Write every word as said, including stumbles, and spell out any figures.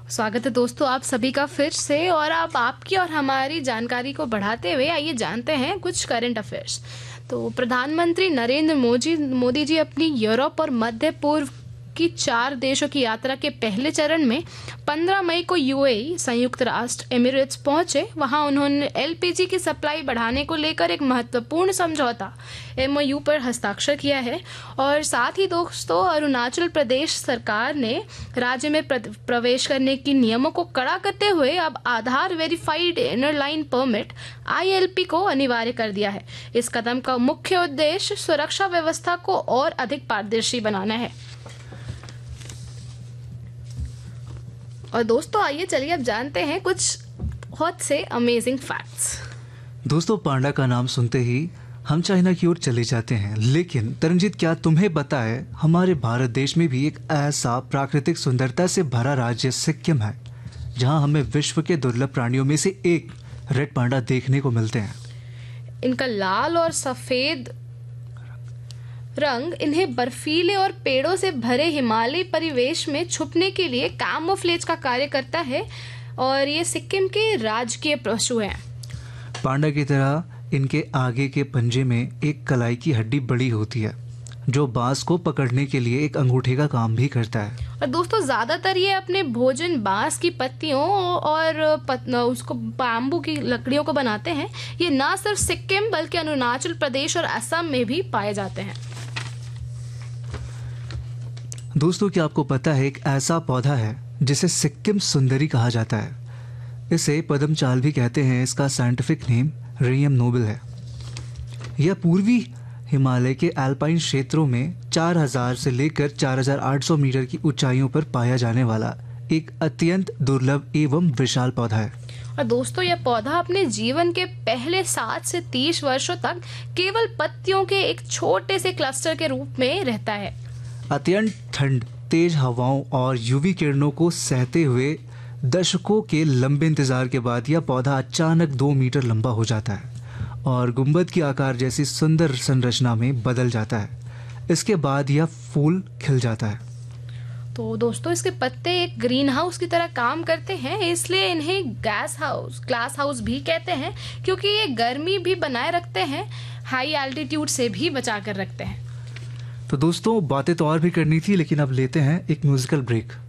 स्वागत है दोस्तों आप सभी का फिर से। और आप आपकी और हमारी जानकारी को बढ़ाते हुए आइए जानते हैं कुछ करंट अफेयर्स। तो प्रधानमंत्री नरेंद्र मोदी मोदी जी अपनी यूरोप और मध्य पूर्व की चार देशों की यात्रा के पहले चरण में पंद्रह मई को यूएई संयुक्त राष्ट्र एमिरेट्स पहुंचे। वहां उन्होंने एलपीजी की सप्लाई बढ़ाने को लेकर एक महत्वपूर्ण समझौता एमओयू पर हस्ताक्षर किया है। और साथ ही दोस्तों अरुणाचल प्रदेश सरकार ने राज्य में प्रवेश करने की नियमों को कड़ा करते हुए अब आधार verified inner line permit ILP को अनिवार्य कर दिया है। इस कदम का मुख्य उद्देश्य सुरक्षा व्यवस्था को और अधिक पारदर्शी बनाना है। और दोस्तों आइए चलिए अब जानते हैं कुछ बहुत से अमेजिंग फैक्ट्स। दोस्तों पांडा का नाम सुनते ही हम चाइना की ओर चले जाते हैं, लेकिन तरनजीत क्या तुम्हें पता है हमारे भारत देश में भी एक ऐसा प्राकृतिक सुंदरता से भरा राज्य सिक्किम है जहां हमें विश्व के दुर्लभ प्राणियों में से एक रेड पांडा देखने को मिलते हैं। इनका लाल और सफेद रंग इन्हें बर्फीले और पेड़ों से भरे हिमालयी परिवेश में छुपने के लिए कैमोफ्लेज का कार्य करता है और ये सिक्किम के राजकीय पशु हैं। पांडा की तरह इनके आगे के पंजे में एक कलाई की हड्डी बड़ी होती है जो बांस को पकड़ने के लिए एक अंगूठे का काम भी करता है। और दोस्तों ज्यादातर ये अपने भोजन बांस की पत्तियों और पत, उसको बाम्बू की लकड़ियों को बनाते हैं। ये न सिर्फ सिक्किम बल्कि अरुणाचल प्रदेश और असम में भी पाए जाते हैं। दोस्तों क्या आपको पता है एक ऐसा पौधा है जिसे सिक्किम सुंदरी कहा जाता है। इसे पद्म चाल भी कहते हैं। इसका साइंटिफिक नेम रेयम नोबल है। यह पूर्वी हिमालय के एल्पाइन क्षेत्रों में चार हज़ार से लेकर चार हज़ार आठ सौ मीटर की ऊंचाइयों पर पाया जाने वाला एक अत्यंत दुर्लभ एवं विशाल पौधा है। और दोस्तों यह पौधा अपने जीवन के पहले सात से तीस वर्षों तक केवल पत्तियों के एक छोटे से क्लस्टर के रूप में रहता है। अत्यंत ठंड, तेज हवाओं और यूवी किरणों को सहते हुए दशकों के लंबे इंतजार के बाद यह पौधा अचानक दो मीटर लंबा हो जाता है और गुंबद की आकार जैसी सुंदर संरचना में बदल जाता है। इसके बाद यह फूल खिल जाता है। तो दोस्तों इसके पत्ते एक ग्रीन हाउस की तरह काम करते हैं, इसलिए इन्हें गैस हाउस ग्लास हाउस भी कहते हैं क्योंकि ये गर्मी भी बनाए रखते हैं, हाई एल्टीट्यूड से भी बचा कर रखते हैं। तो दोस्तों बातें तो और भी करनी थी, लेकिन अब लेते हैं एक म्यूजिकल ब्रेक।